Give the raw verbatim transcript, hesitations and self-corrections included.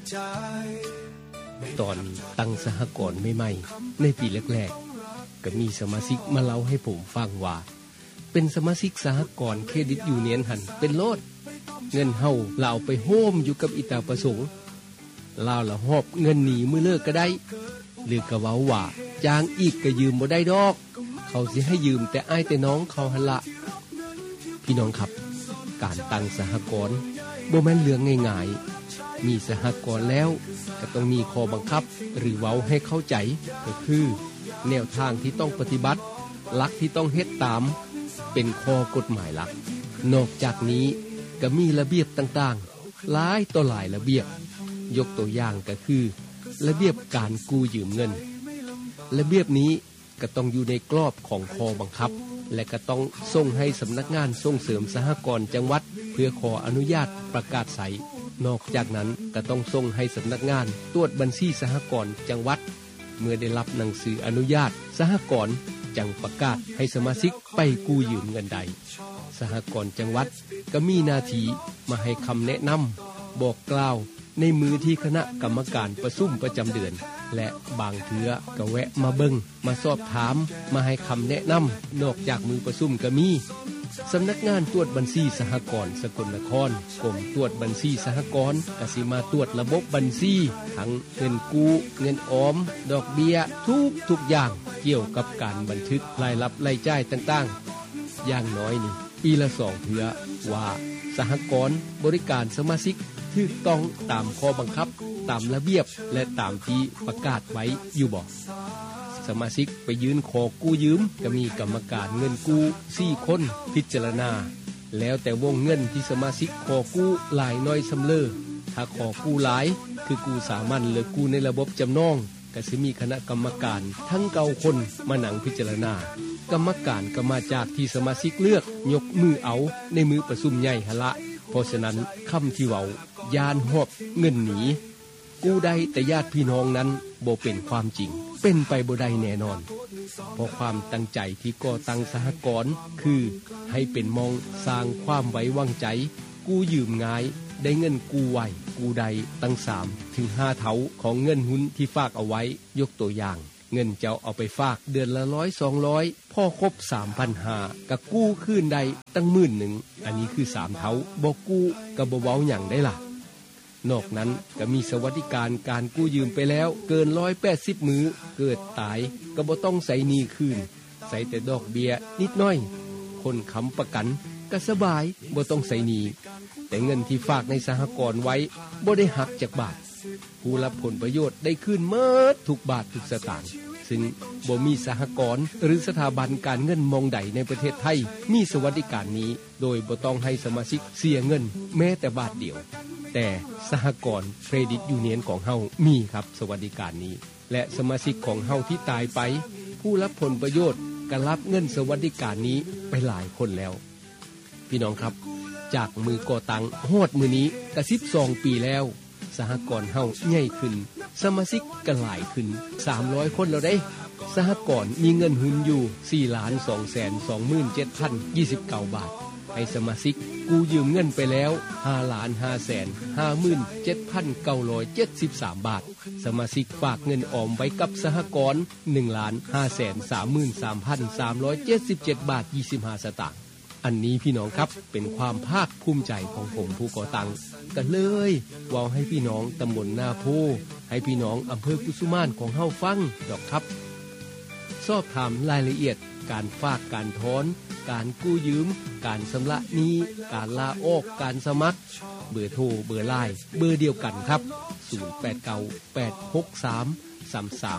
ตอนตั้งสหกรณ์ใหม่ๆในปีแรกๆก็มีสมาชิกมาเล่าให้ผมฟังว่าเป็นสมาชิกสหกรณ์เครดิตยูเนียนหันเป็นโลดเงินเฮาเราเอาไปโฮมอยู่กับอิตาประสงค์ลาวละหอบเงินหนีมื้อเลิกก็ได้หรือก็เว้าว่าจ้างอีกก็ยืมบ่ได้ดอกเขาสิให้ยืมแต่อ้ายแต่น้องเขาหั่นละพี่น้องครับการตั้งสหกรณ์บ่แม่นเรื่องง่ายๆมีสหกรณ์แล้วก็ต้องมีข้อบังคับหรือเว้าให้เข้าใจก็คือแนวทางที่ต้องปฏิบัติหลักที่ต้องเฮ็ดตามเป็นข้อกฎหมายหลักนอกจากนี้ก็มีระเบียบต่างๆหลายต่อหลายระเบียบยกตัวอย่างก็คือระเบียบการกู้ยืมเงินระเบียบนี้ก็ต้องอยู่ในกรอบของข้อบังคับและก็ต้องส่งให้สำนักงานส่งเสริมสหกรณ์จังหวัดเพื่อขออนุญาตประกาศใช้นอกจากนั้นก็ต้องส่งให้สำนักงานตรวจบัญชีสหกรณ์จังหวัดเมื่อได้รับหนังสืออนุญาตสหกรณ์จังประกาศให้สมาชิกไปกู้ยืมเงินใดสหกรณ์จังหวัดก็มีหน้าที่มาให้คำแนะนำบอกกล่าวในมือที่คณะกรรมการประชุมประจำเดือนและบางเทื่อก็แวะมาเบิ่งมาสอบถามมาให้คำแนะนำนอกจากมือประชุมก็มีสำนักงานตรวจบัญชีสหกรณ์สกลนครกรมตรวจบัญชีสหกรณ์ก็สิมาตรวจระบบบัญชีทั้งเงินกู้เงินออมดอกเบี้ยทุกทุกอย่างเกี่ยวกับการบันทึกรายรับรายจ่ายต่างๆอย่างน้อยนี่ปีละสองเทื่อว่าสหกรณ์บริการสมาชิกถูกต้องตามข้อบังคับตามระเบียบและตามที่ประกาศไว้อยู่บ่สมาชิกไปยืนขอกู้ยืมก็มีกรรมการเงินกู้สี่คนพิจารณาแล้วแต่วงเงินที่สมาชิกขอกู้หลายน้อยสำเลอถ้าขอกู้หลายคือกู้สามัญหรือกู้ในระบบจำนองก็สิมีคณะกรรมการทั้งเก้าคนมานั่งพิจารณากรรมการก็มาจากที่สมาชิกเลือกยกมือเอาในมือประชุมใหญ่หละเพราะฉะนั้นคำที่เว้ายานหอบเงินหนีกู้ได้แต่ญาติพี่น้องนั้นบ่เป็นความจริงเป็นไปบ่ได้แน่นอนเพราะความตั้งใจที่ก่อตั้งสหกรณ์คือให้เป็นมองสร้างความไว้วางใจกู้ยืมง่ายได้เงินกู้ไวกู้ใดตั้งสามถึงห้าเท่าของเงินหุ้นที่ฝากเอาไว้ยกตัวอย่างเงินเจ้าเอาไปฝากเดือนละร้อย สองร้อยพอครบ สามพันห้าร้อย ก็กู้คืนได้ตั้งหมื่นหนึ่งอันนี้คือสามเท่าบ่กู้ก็บ่เว้าหยังได้ล่ะนอกนั้นก็มีสวัสดิการการกู้ยืมไปแล้วเกินหนึ่งร้อยแปดสิบมื้อเกิดตายก็บ่ต้องใส่หนี้คืนใส่แต่ดอกเบี้ยนิดหน่อยคนค้ำประกันก็สบายบ่ต้องใส่หนี้แต่เงินที่ฝากในสหกรณ์ไว้บ่ได้หักจากบาทผู้รับผลประโยชน์ได้คืนหมดทุกบาททุกสตางค์ซึ่งบ่มีสหกรณ์หรือสถาบันการเงินมองใดในประเทศไทยมีสวัสดิการนี้โดยบ่ต้องให้สมาชิกเสียเงินแม้แต่บาทเดียวแต่สหกรณ์เครดิตยูเนียนของเฮามีครับสวัสดิการนี้และสมาชิกของเฮาที่ตายไปผู้รับผลประโยชน์ก็รับเงินสวัสดิการนี้ไปหลายคนแล้วพี่น้องครับจากมือก่อตั้งฮอดมื้อนี้ก็สิบสองปีแล้วสหกรณ์เฮาใหญ่ขึ้นสมาชิกก็หลายขึ้นสามร้อยคนแล้วได้สหกรณ์มีเงินหุ้นอยู่ สี่ล้านสองแสนสองหมื่นเจ็ดพันยี่สิบเก้า บาทให้สมาชิกกู้ยืมเงินไปแล้ว ห้าล้านห้าแสนห้าหมื่นเจ็ดพันเก้าร้อยเจ็ดสิบสาม บาทสมาชิกฝากเงินออมไว้กับสหกรณ์ หนึ่งล้านห้าแสนสามหมื่นสามพันสามร้อยเจ็ดสิบเจ็ด บาทยี่สิบห้าสตางค์อันนี้พี่น้องครับเป็นความภาคภูมิใจของผมผู้ก่อตั้งกันเลยเว้าให้พี่น้องตำบลนาโพให้พี่น้องอำเภอกุสุมานของเฮาฟังดอกครับสอบถามรายละเอียดการฝากการถอนการกู้ยืมการชำระหนี้การลาออกการสมัครเบอร์โทรเบอร์ไลน์เบอร์เดียวกันครับศูนย์ แปด เก้า แปด หก สาม สาม สาม